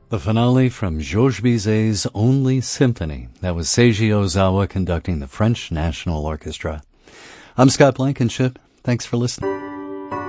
The finale from Georges Bizet's Only Symphony. That was Seiji Ozawa conducting the French National Orchestra. I'm Scott Blankenship. Thanks for listening.